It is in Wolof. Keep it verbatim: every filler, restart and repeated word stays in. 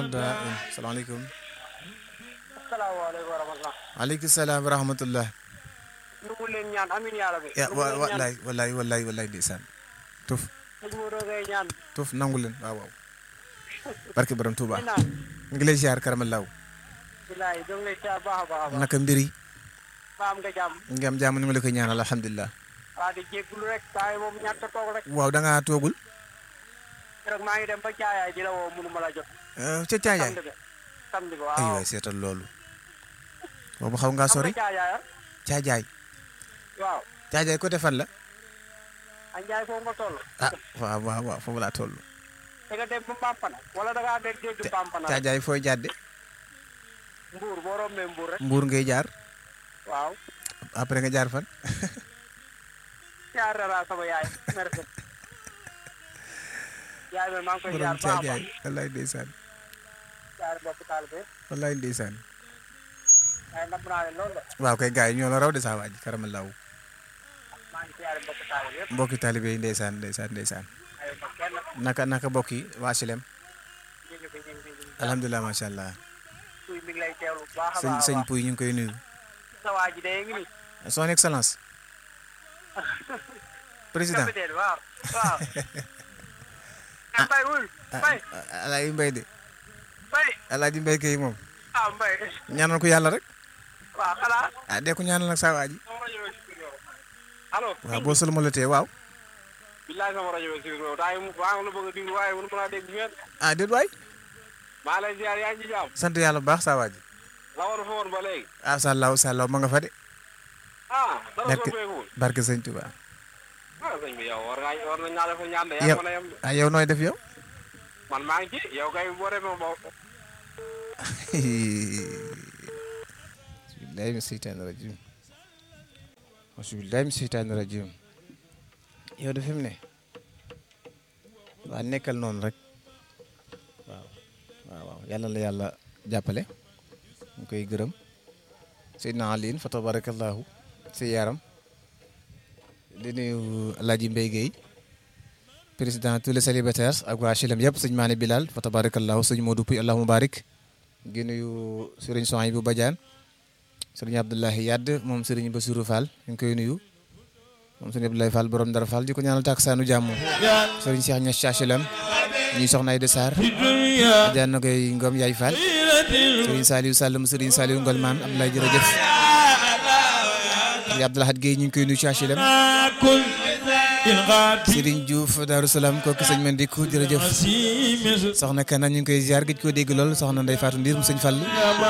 daa'in salaamaaleykum. asalaamaaleykum wa rahmatulah. waaleykum salaam wa rahmatulah. nu mu leen ñaan amiin yaa rabbi. ya wa wallaay wallaay wallaay wallaay ndeysaan. tuf sëñ Modou ngay ñaan. tuf nangu leen waaw waaw. barke borom Touba. di naan. ñu ngi lay ziar karamallaaw. bilaay doo ngi lay ziar baax a baax a baax. naka mbir yi. ba am nga jàmm. nga am jàmm ni ma la koy ñaanal alhamdulilah. waa di jégalu rek saa yi moom ñàkk a toog rek. waaw da ngaa toogul. keroog maa ngi dem ba caayaay di la woo mënu ma la jot. ca caajaay. samedi bi samedi bi ay waaw. waay seetal loolu. boobu xaw ngaa sori. xam nga caayaay ah. caajaay. waaw. caajaay côté fan la. ak Ndiaye foofu nga toll. ah waaw waaw waaw foofu laa toll. da nga dem ba Pampana. wala da ngaa dégg dégg Pampana. caajaay fooy jàdde. Mbour boo rombee Mbour rek. Mbuur ngay jaar. waaw. après nga jaar fan. jaar dara sama yaay merci. yaay man maa ngi koy borom jaar baax a baax. caajaay wallaay ndeysaan. jaar mbokk taalibe. wallaay ndeysaan. waaye napp naa leen loolu la. waaw kay gars yi ñoo la raw de saa waaj karamallaaw. maa ngi siyaare mbokk taalibe yëpp. mbokki taalibe yi ndeysaan ndeysaan ndeysaan. aywa ba kenn. naka naka mbokk yi waa Silem. ñu ngi fi ñu ngi fi ñu ngi fi. alhamdulilah macha allah. kuy mi ngi lay teewlu bu baax a sëñ baax a sëñ baax. Pouy ñu ngi koy nuyu. sa waa ji de ngi nii. son excellence. président capitaine waaw waaw. ah Mbaye wul Mbaye alaaji Mbay de. Mbaye. alaaji Mbay kay moom. ah Mbaye. ñaanal ko yàlla rek. waaw xanaa. ah de ko ñaanal nag saa waa ji. allo. waaw boo solo ma la tee waaw. billaay sama rajo bi si biir daa ngi maa ngi la bëgg a déglu waaye mënu ma laa dégg ngeen. ah déet waay. maa lay ziar yaa ngi ci jàmm. sant yàlla bu baax saa waa ji. la war a fa woon ba léegi. ah sàllaaw sàllaaw ma nga fa de. ah dara barke soppeekuwul. barke sëñ Tuba. ah sëñ bi yow war ngaa war nañ naa defal ñaan de. yow yaa mën a yem de. ah yow nooy def yow. man maa ngi ci yow kay boo demee ba. bismillahi min seytaani rajim bismillahi min seytaani rajim yow de fi mu ne waa nekkal noonu rek waaw waaw waaw yàlla la yàlla jàppale ñu koy gërëm Seydina Aliin fa tabarakallahu si yaram di nuyu Alaaji Mbay Guèye président tous les célibataires ak waa H L M yëpp sëñ Maane Bilal fa tabarakallahu sëñ Modou Pouy allahumma barik di nuyu sëriñ Sohaïbou Badiane sëriñ Abdoulahi Yadd moom sëriñ Bassirou Fall ñu ngi koy nuyu moom sëriñ Abdoulahi Fall borom dara Fall di ko ñaanal taksaanu jàmm sëriñ Cheikh Niass H L M ñuy soxna Aïda Sarr Adjana koy Ngom Yaay Fall sëriñ Saliou Sall mu sëriñ Saliou Ngolman Abdoulaye jërëjëf sëriñ Abdoulahad Guèye ñu ngi koy nuyu ci H L M Serigne Diouf Darou Salaam kooku sëñ Mandikou jërëjëf soxna Kana ñu ngi koy ziar gëj koo dégg lool soxna Ndeye Fatou Ndir mu sëñ Fall